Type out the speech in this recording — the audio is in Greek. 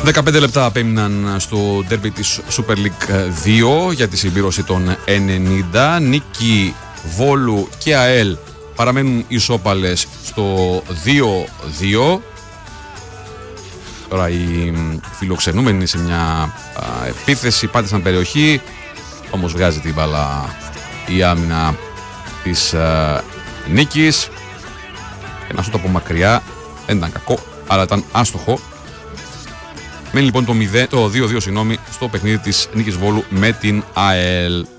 15 λεπτά απέμειναν στο ντέρμπι της Super League 2 για τη συμπλήρωση των 90. Νίκη Βόλου και ΑΕΛ παραμένουν ισόπαλες στο 2-2. Τώρα οι φιλοξενούμενοι σε μια επίθεση πάτησαν περιοχή, όμως βγάζει την μπάλα η άμυνα της Νίκης. Ένα σούτ από μακριά, δεν ήταν κακό, αλλά ήταν άστοχο. Μένει λοιπόν το 2-2 στο παιχνίδι της Νίκης Βόλου με την ΑΕΛ.